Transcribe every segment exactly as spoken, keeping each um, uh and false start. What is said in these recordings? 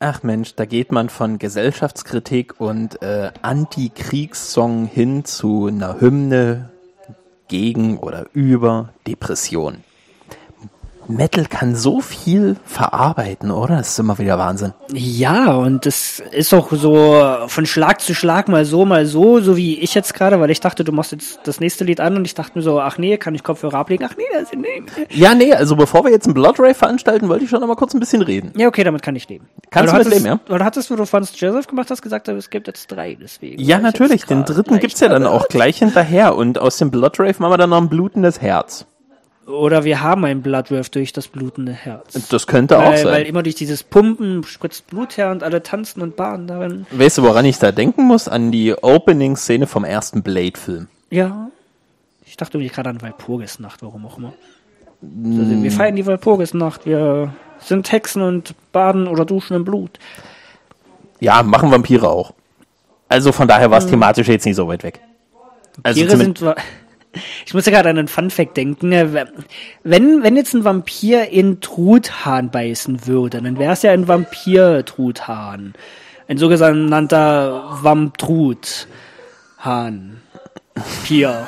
Ach Mensch, da geht man von Gesellschaftskritik und äh, Anti-Kriegssong hin zu einer Hymne gegen oder über Depression. Metal kann so viel verarbeiten, oder? Das ist immer wieder Wahnsinn. Ja, und das ist auch so von Schlag zu Schlag mal so, mal so, so wie ich jetzt gerade, weil ich dachte, du machst jetzt das nächste Lied an und ich dachte mir so, ach nee, kann ich Kopfhörer ablegen? Ach nee, also nee. Ja, nee, also bevor wir jetzt einen Blood Rave veranstalten, wollte ich schon noch mal kurz ein bisschen reden. Ja, okay, damit kann ich leben. Kannst du mit leben, ja? Weil du hattest, wo du Franz Joseph gemacht hast, gesagt, es gibt jetzt drei, deswegen. Ja, natürlich, den dritten gibt's ja dann auch gleich hinterher und aus dem Blood Rave machen wir dann noch ein blutendes Herz. Oder wir haben ein Blood Rave durch das blutende Herz. Das könnte weil, auch sein. Weil immer durch dieses Pumpen spritzt Blut her und alle tanzen und baden darin. Weißt du, woran ich da denken muss? An die Opening-Szene vom ersten Blade-Film. Ja. Ich dachte irgendwie gerade an Walpurgisnacht, warum auch immer. Mm. Also, wir feiern die Walpurgisnacht, wir sind Hexen und baden oder duschen im Blut. Ja, machen Vampire auch. Also von daher war es mm. thematisch jetzt nicht so weit weg. Vampire also sind... Ich muss ja gerade an einen Funfact denken. Wenn, wenn jetzt ein Vampir in Truthahn beißen würde, dann wäre es ja ein Vampir-Truthahn. Ein sogenannter Vamptruthahn. Pier.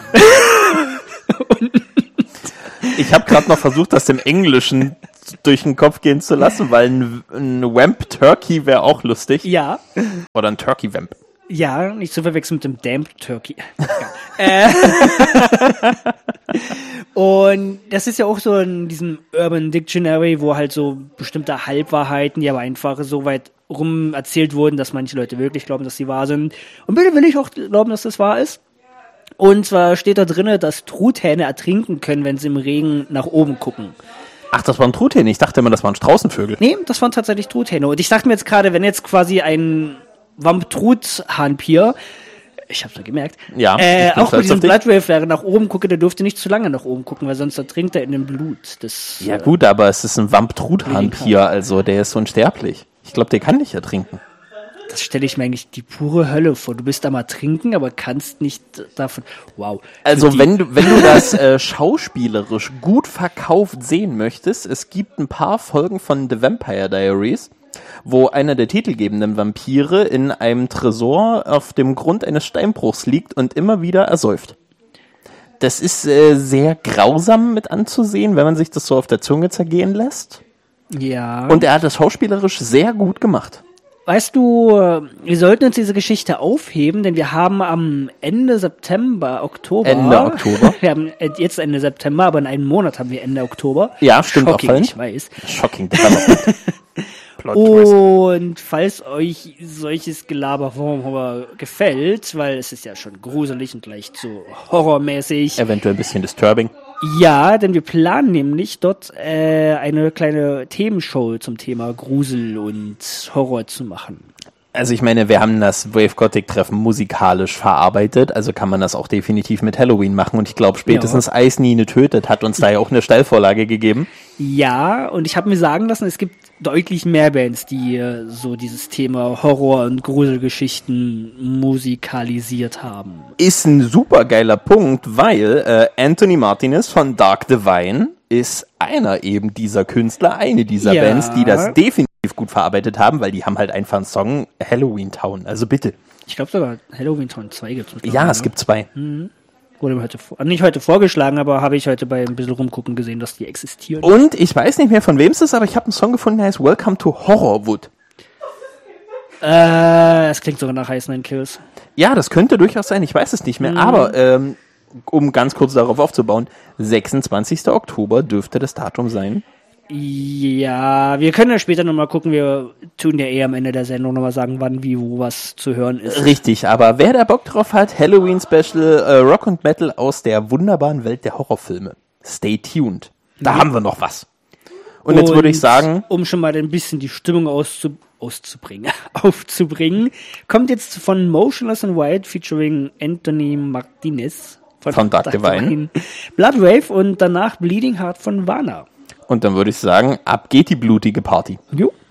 Ich habe gerade noch versucht, das im Englischen durch den Kopf gehen zu lassen, weil ein, ein Vamp Turkey wäre auch lustig. Ja. Oder ein Turkey Vamp. Ja, nicht zu verwechseln mit dem Damned Turkey. äh. Und das ist ja auch so in diesem Urban Dictionary, wo halt so bestimmte Halbwahrheiten, die aber einfach so weit rum erzählt wurden, dass manche Leute wirklich glauben, dass sie wahr sind. Und bitte will ich auch glauben, dass das wahr ist. Und zwar steht da drinne, dass Truthähne ertrinken können, wenn sie im Regen nach oben gucken. Ach, das waren Truthähne? Ich dachte immer, das waren Straußenvögel. Nee, das waren tatsächlich Truthähne. Und ich dachte mir jetzt gerade, wenn jetzt quasi ein Vamptruthahn-Pier, ich hab's ja gemerkt, ja, äh, auch mit diesem Blood Rave nach oben gucke, der dürfte nicht zu lange nach oben gucken, weil sonst ertrinkt er in dem Blut. Das, ja gut, äh, aber es ist ein Vamptruthahn-Pier, also der ist unsterblich. Ich glaube, der kann nicht ertrinken. Das stelle ich mir eigentlich die pure Hölle vor. Du bist da mal trinken, aber kannst nicht davon... Wow. Also wenn du, wenn du das äh, schauspielerisch gut verkauft sehen möchtest, es gibt ein paar Folgen von The Vampire Diaries, wo einer der titelgebenden Vampire in einem Tresor auf dem Grund eines Steinbruchs liegt und immer wieder ersäuft. Das ist äh, sehr grausam mit anzusehen, wenn man sich das so auf der Zunge zergehen lässt. Ja. Und er hat das schauspielerisch sehr gut gemacht. Weißt du, wir sollten uns diese Geschichte aufheben, denn wir haben am Ende September, Oktober... Ende Oktober. Wir haben jetzt Ende September, aber in einem Monat haben wir Ende Oktober. Ja, stimmt. Shocking, auffallend. Ich weiß. Shocking Development. Und falls euch solches Gelaber gefällt, weil es ist ja schon gruselig und leicht so horrormäßig. Eventuell ein bisschen disturbing. Ja, denn wir planen nämlich dort äh, eine kleine Themenshow zum Thema Grusel und Horror zu machen. Also ich meine, wir haben das Wave Gothic Treffen musikalisch verarbeitet, also kann man das auch definitiv mit Halloween machen und ich glaube spätestens ja. Eis Niene tötet hat uns da ja auch eine Steilvorlage gegeben. Ja, und ich habe mir sagen lassen, es gibt deutlich mehr Bands, die äh, so dieses Thema Horror- und Gruselgeschichten musikalisiert haben. Ist ein super geiler Punkt, weil äh, Anthony Martinez von Dark Divine ist einer eben dieser Künstler, eine dieser ja. Bands, die das definitiv gut verarbeitet haben, weil die haben halt einfach einen Song Halloween Town, also bitte. Ich glaube sogar Halloween Town zwei gibt es. Ja, es gibt zwei. Mhm. Wurde mir heute, nicht heute vorgeschlagen, aber habe ich heute bei ein bisschen rumgucken gesehen, dass die existieren. Und ich weiß nicht mehr von wem es ist, aber ich habe einen Song gefunden, der heißt Welcome to Horrorwood. Äh, es klingt sogar nach Ice Nine Kills. Ja, das könnte durchaus sein, ich weiß es nicht mehr, mhm. aber ähm, um ganz kurz darauf aufzubauen, sechsundzwanzigster Oktober dürfte das Datum sein. Ja, wir können ja später nochmal gucken, wir tun ja eh am Ende der Sendung nochmal sagen, wann, wie, wo was zu hören ist. Richtig, aber wer da Bock drauf hat, Halloween-Special, äh, Rock und Metal aus der wunderbaren Welt der Horrorfilme. Stay tuned. Da ja. haben wir noch was. Und, und jetzt würde ich sagen... Um schon mal ein bisschen die Stimmung auszu- auszubringen, aufzubringen, kommt jetzt von Motionless in White featuring Anthony Martinez von, von Dark Divine, Blood Rave und danach Bleeding Heart von Vana. Und dann würde ich sagen, ab geht die blutige Party. Jo.